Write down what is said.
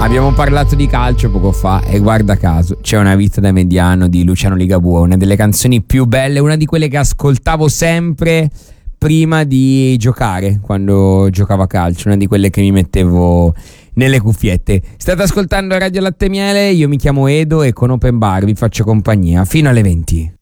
Abbiamo parlato di calcio poco fa e guarda caso c'è Una vita da mediano di Luciano Ligabue, una delle canzoni più belle, una di quelle che ascoltavo sempre prima di giocare, quando giocavo a calcio, una di quelle che mi mettevo nelle cuffiette. State ascoltando Radio Latte Miele, io mi chiamo Edo e con Open Bar vi faccio compagnia fino alle 20.